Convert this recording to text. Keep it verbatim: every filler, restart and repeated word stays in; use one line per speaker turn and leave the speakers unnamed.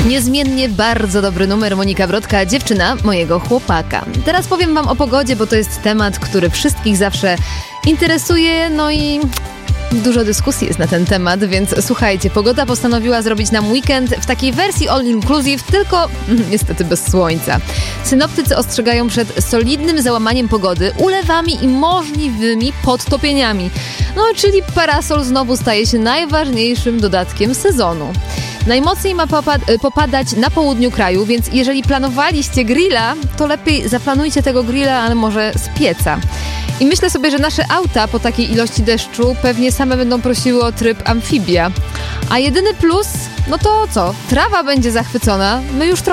Niezmiennie bardzo dobry numer. Monika Brodka, dziewczyna mojego chłopaka. Teraz powiem wam o pogodzie, bo to jest temat, który wszystkich zawsze interesuje, no i dużo dyskusji jest na ten temat, więc słuchajcie, pogoda postanowiła zrobić nam weekend w takiej wersji all inclusive, tylko niestety bez słońca. Synoptycy ostrzegają przed solidnym załamaniem pogody, ulewami i możliwymi podtopieniami. No, czyli parasol znowu staje się najważniejszym dodatkiem sezonu. Najmocniej ma popad- popadać na południu kraju, więc jeżeli planowaliście grilla, to lepiej zaplanujcie tego grilla, ale może z pieca. I myślę sobie, że nasze auta po takiej ilości deszczu pewnie same będą prosiły o tryb amfibia. A jedyny plus, no to co? Trawa będzie zachwycona, my już trochę